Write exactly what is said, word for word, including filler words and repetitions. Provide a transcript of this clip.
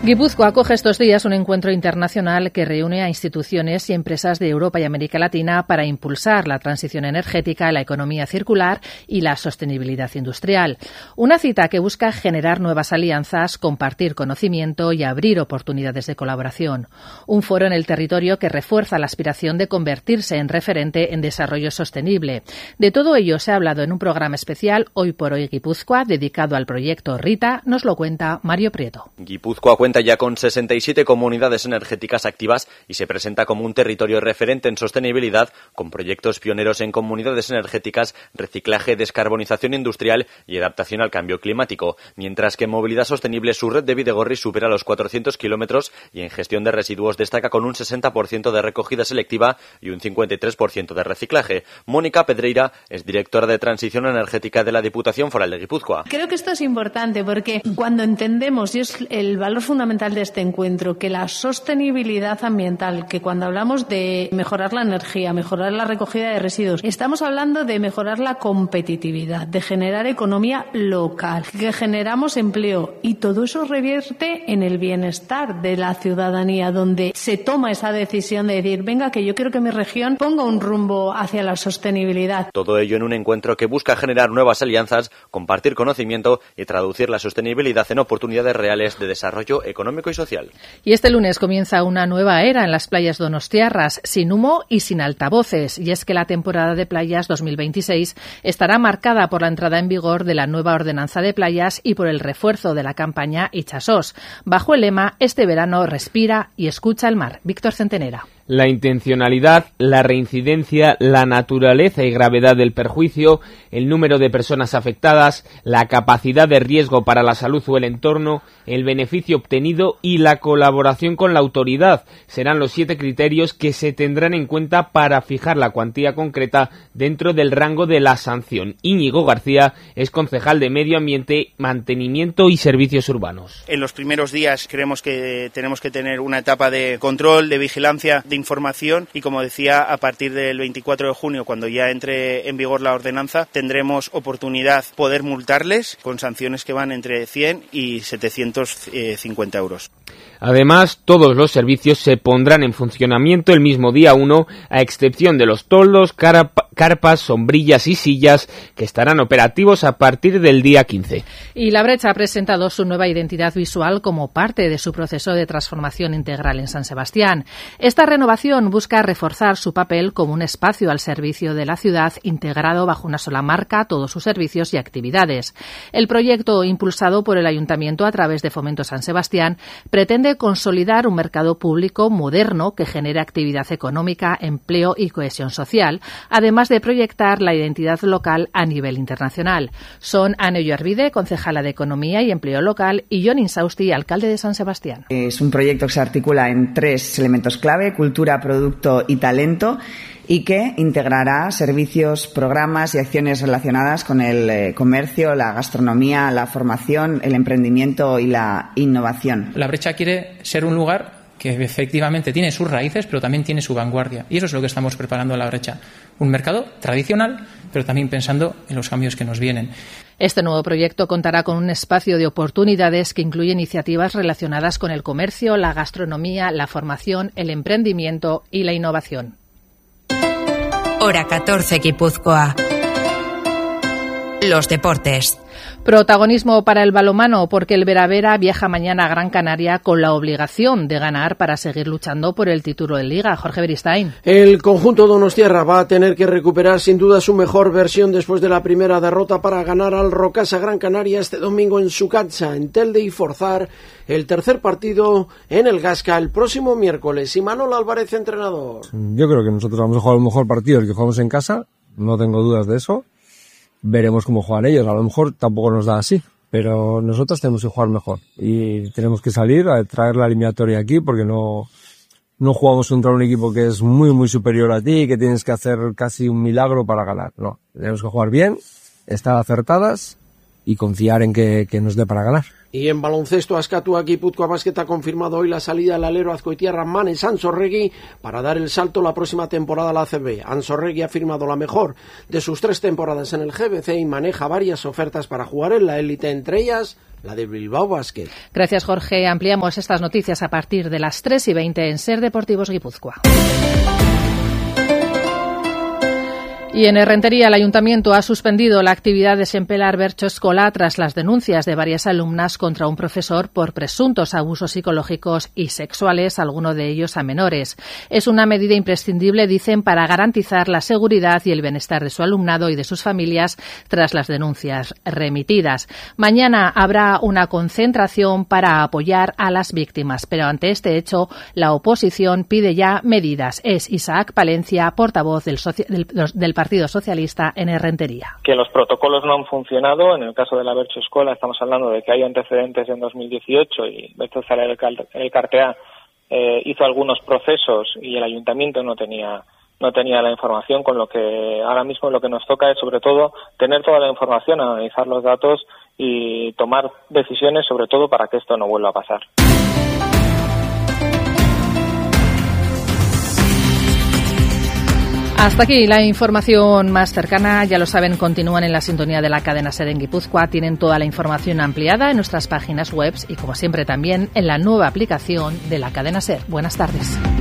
Guipúzcoa acoge estos días un encuentro internacional que reúne a instituciones y empresas de Europa y América Latina para impulsar la transición energética, la economía circular y la sostenibilidad industrial. Una cita que busca generar nuevas alianzas, compartir conocimiento y abrir oportunidades de colaboración. Un foro en el territorio que refuerza la aspiración de convertirse en referente en desarrollo sostenible. De todo ello se ha hablado en un programa especial Hoy por Hoy Guipúzcoa, dedicado al proyecto Rita. Nos lo cuenta Mario Prieto. Guipúzcoa cuenta ya con sesenta y siete comunidades energéticas activas y se presenta como un territorio referente en sostenibilidad, con proyectos pioneros en comunidades energéticas, reciclaje, descarbonización industrial y adaptación al cambio climático, mientras que en movilidad sostenible su red de Bidegorri supera los cuatrocientos kilómetros y en gestión de residuos destaca con un sesenta por ciento de recogida selectiva y un cincuenta y tres por ciento de reciclaje. Mónica Pedreira es directora de Transición Energética de la Diputación Foral de Guipúzcoa. Creo que esto es importante porque cuando entendemos, y es el valor fundamental de este encuentro, que la sostenibilidad ambiental, que cuando hablamos de mejorar la energía, mejorar la recogida de residuos, estamos hablando de mejorar la competitividad, de generar economía local, que generamos empleo, y todo eso revierte en el bienestar de la ciudadanía, donde se toma esa decisión de decir, venga, que yo quiero que mi región ponga un rumbo hacia la sostenibilidad. Todo ello en un encuentro que busca generar nuevas alianzas, compartir conocimiento y traducir la sostenibilidad en oportunidades reales de desarrollo económico y social. Y este lunes comienza una nueva era en las playas donostiarras, sin humo y sin altavoces, y es que la temporada de playas dos mil veintiséis estará marcada por la entrada en vigor de la nueva ordenanza de playas y por el refuerzo de la campaña Itxasos, bajo el lema Este verano respira y escucha el mar. Víctor Centenera. La intencionalidad, la reincidencia, la naturaleza y gravedad del perjuicio, el número de personas afectadas, la capacidad de riesgo para la salud o el entorno, el beneficio obtenido y la colaboración con la autoridad serán los siete criterios que se tendrán en cuenta para fijar la cuantía concreta dentro del rango de la sanción. Íñigo García es concejal de Medio Ambiente, Mantenimiento y Servicios Urbanos. En los primeros días creemos que tenemos que tener una etapa de control, de vigilancia, de información, y como decía, a partir del veinticuatro de junio, cuando ya entre en vigor la ordenanza, tendremos oportunidad poder multarles con sanciones que van entre cien y setecientos cincuenta euros. Además, todos los servicios se pondrán en funcionamiento el mismo día uno, a excepción de los toldos, carpa, carpas, sombrillas y sillas, que estarán operativos a partir del día quince. Y La Brecha ha presentado su nueva identidad visual como parte de su proceso de transformación integral en San Sebastián. Esta renovación busca reforzar su papel como un espacio al servicio de la ciudad, integrado bajo una sola marca todos sus servicios y actividades. El proyecto, impulsado por el Ayuntamiento a través de Fomento San Sebastián, pretende consolidar un mercado público moderno que genere actividad económica, empleo y cohesión social, además de proyectar la identidad local a nivel internacional. Son Ane Llorvide, concejala de Economía y Empleo Local, y Jon Insausti, alcalde de San Sebastián. Es un proyecto que se articula en tres elementos clave: cultura, producto y talento, y que integrará servicios, programas y acciones relacionadas con el eh, comercio, la gastronomía, la formación, el emprendimiento y la innovación. La Brecha quiere ser un lugar que efectivamente tiene sus raíces, pero también tiene su vanguardia. Y eso es lo que estamos preparando en La Brecha. Un mercado tradicional, pero también pensando en los cambios que nos vienen. Este nuevo proyecto contará con un espacio de oportunidades que incluye iniciativas relacionadas con el comercio, la gastronomía, la formación, el emprendimiento y la innovación. Hora catorce, Guipúzcoa. Los deportes. Protagonismo para el balonmano, porque el Veravera viaja mañana a Gran Canaria con la obligación de ganar para seguir luchando por el título de Liga. Jorge Beristain. El conjunto donostiarra va a tener que recuperar sin duda su mejor versión después de la primera derrota para ganar al Rocasa Gran Canaria este domingo en su cancha, en Telde, y forzar el tercer partido en el Gasca el próximo miércoles. Y Manolo Álvarez, entrenador. Yo creo que nosotros vamos a jugar el mejor partido, el que jugamos en casa, no tengo dudas de eso. Veremos cómo juegan ellos, a lo mejor tampoco nos da así, pero nosotros tenemos que jugar mejor y tenemos que salir a traer la eliminatoria aquí, porque no, no jugamos contra un equipo que es muy muy superior a ti y que tienes que hacer casi un milagro para ganar. No, tenemos que jugar bien, estar acertadas y confiar en que, que nos dé para ganar. Y en baloncesto, Azkatuak Gipuzkoa Basket ha confirmado hoy la salida del alero azcoitiarra Manes Ansorregui para dar el salto la próxima temporada a la A C B. Ansorregui ha firmado la mejor de sus tres temporadas en el G B C y maneja varias ofertas para jugar en la élite, entre ellas la de Bilbao Basket. Gracias, Jorge. Ampliamos estas noticias a partir de las tres y veinte en Ser Deportivos Guipúzcoa. Y en Errentería, el Ayuntamiento ha suspendido la actividad de Xempelar Bertso Escola tras las denuncias de varias alumnas contra un profesor por presuntos abusos psicológicos y sexuales, alguno de ellos a menores. Es una medida imprescindible, dicen, para garantizar la seguridad y el bienestar de su alumnado y de sus familias tras las denuncias remitidas. Mañana habrá una concentración para apoyar a las víctimas, pero ante este hecho la oposición pide ya medidas. Es Isaac Palencia, portavoz del, soci- del, del Partido Socialista en Errentería. Que los protocolos no han funcionado. En el caso de la Bertso Escola estamos hablando de que hay antecedentes en dos mil dieciocho y Bertso Elkartea eh, hizo algunos procesos y el ayuntamiento no tenía no tenía la información, con lo que ahora mismo lo que nos toca es sobre todo tener toda la información, analizar los datos y tomar decisiones sobre todo para que esto no vuelva a pasar. Hasta aquí la información más cercana. Ya lo saben, continúan en la sintonía de la cadena SER en Guipúzcoa. Tienen toda la información ampliada en nuestras páginas web y, como siempre, también en la nueva aplicación de la cadena SER. Buenas tardes.